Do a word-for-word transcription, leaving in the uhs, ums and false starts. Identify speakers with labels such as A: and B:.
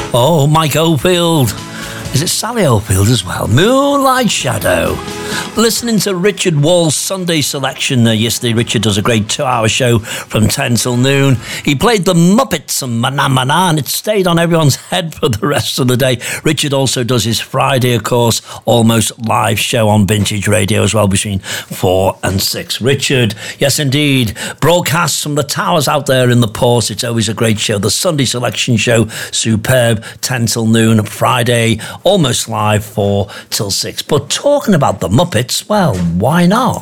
A: Oh, Mike Oldfield. Is it Sally Oldfield as well? Moonlight Shadow. Listening to Richard Wall's Sunday selection uh, yesterday. Richard does a great two-hour show from ten till noon. He played the Muppets and Mana Mana, and it stayed on everyone's head for the rest of the day. Richard also does his Friday, of course, almost live show on Vintage Radio as well between four and six. Richard, yes indeed, broadcasts from the towers out there in the port. It's always a great show. The Sunday selection show, superb, ten till noon. Friday, almost live, four till six. But talking about the Muppets, well, why not?